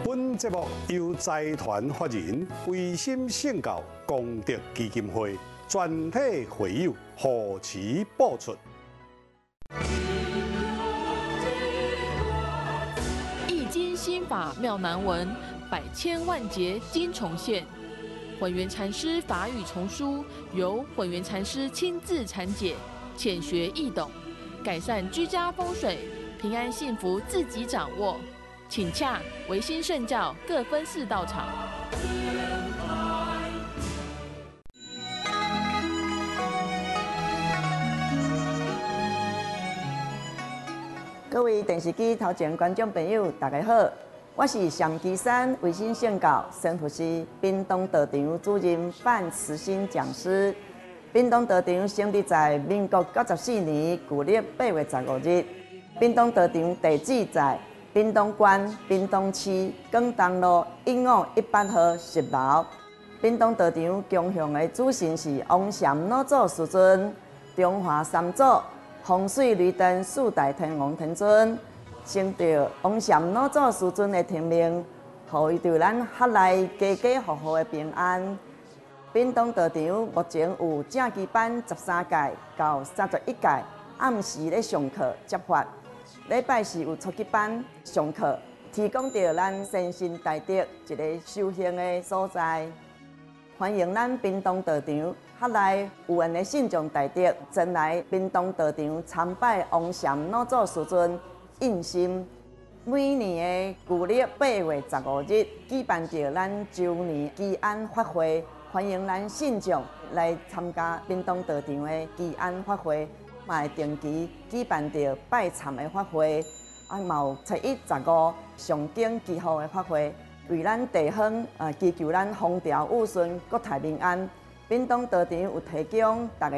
本节目由财团法人维心圣教功德基金会全体会友贺持播出。 易经心法妙难文，百千万劫经重现。混元禅师法语丛书由混元禅师亲自阐解，浅学易懂，改善居家风水，平安幸福自己掌握。请洽维心圣教各分寺道场。 各位电视机头前观众朋友，大家好，我是上基山维心圣教神父师屏东道场主任范慈心讲师。屏东道场成立在民国94年旧历8月15日。屏东道场地址在屏东县屏东市广东路151号10楼。屏东道场供奉的主神是王禅老祖师尊、中华三祖、风水绿灯四大天王天尊。承着王禅老祖师尊的天命，予伊对咱合内家家户户的平安。屏东道场目前有正期班13届到31届，暗时咧上课接法。礼拜四有初级班上课，提供着咱身心大德一个修行的所在。欢迎咱屏东道场合内有缘的信众大德，前来屏东道场参拜王禅老祖师尊印心。每年的旧历8月15日举办着咱周年祈安法会，欢迎咱信众来参加屏东道场的祈安法会。嘛会定期举办着拜忏的法会，嘛有7、1、15上经祈福的法会，为咱地方祈求咱风调雨顺、国泰民安。屏东道场有提供大家